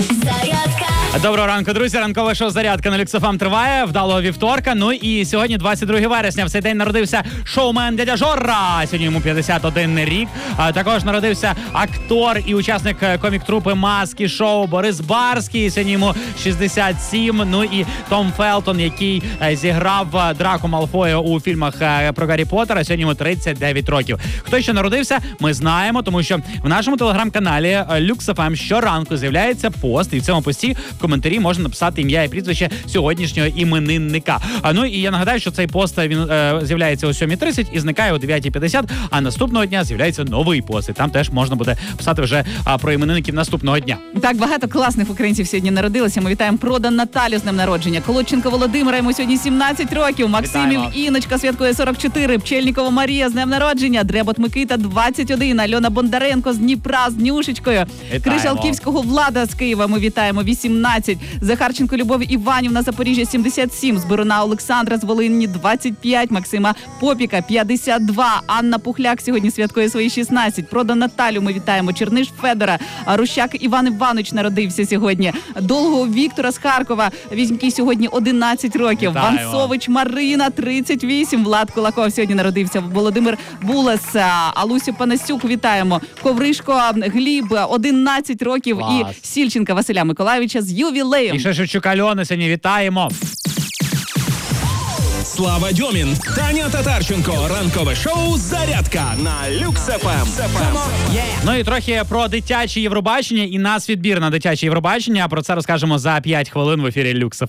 Доброго ранку, друзі. Ранкове шоу «Зарядка» на Люкс ФМ триває. Вдалого вівторка. Ну і сьогодні 22 вересня. В цей день народився шоумен дядя Жора. Сьогодні йому 51 рік. Також народився актор і учасник комік-трупи «Маски шоу» Борис Барський. Сьогодні йому 67. Ну і Том Фелтон, який зіграв Драко Малфоя у фільмах про Гаррі Поттера. Сьогодні йому 39 років. Хто ще народився, ми знаємо, тому що в нашому телеграм-каналі Люкс ФМ щоранку з'являється пост. І в цьому пості в коментарі можна написати ім'я і прізвище сьогоднішнього іменинника. Ну і я нагадаю, що цей пост він з'являється о 7:30 і зникає о 9:50, а наступного дня з'являється новий пост. І там теж можна буде писати вже про іменинників наступного дня. Так, багато класних українців сьогодні народилося. Ми вітаємо Продан Наталю з днем народження. Колодченко Володимира, йому сьогодні 17 років. Максимів Вітаємо. Іночка святкує 44. Пчельникова Марія з днем народження. Дребот Микита 21. Альона Бондаренко з Дніпра з Нюшечкою. Кришалківського Влада з Києва ми вітаємо 18. Захарченко Любов Іванівна Запоріжжя 77. Зборуна Олександра з Волині 25. Максима Попіка 52. Анна Пухляк сьогодні святкує свої 16. Продан Наталю ми вітаємо. Черниш Федора. Рущак Іван Іванович народився сьогодні. Долгого Віктора з Харкова. Візьмький сьогодні 11 років. Вітаємо. Ванцович Марина 38. Влад Кулаков сьогодні народився. Володимир Булес. Алусю Панасюк вітаємо. Ковришко Гліб 11 років. Клас. І Сільченка Василя Миколайовича з ювілеєм. І ще Шевчук Альони сьогодні вітаємо. Слава Дьомін, Таня Татарченко. Ранкове шоу «Зарядка» на Люкс ФМ. Ну і трохи про дитяче Євробачення і наш відбір на дитяче Євробачення. Про це розкажемо за 5 хвилин в ефірі Люкс ФМ.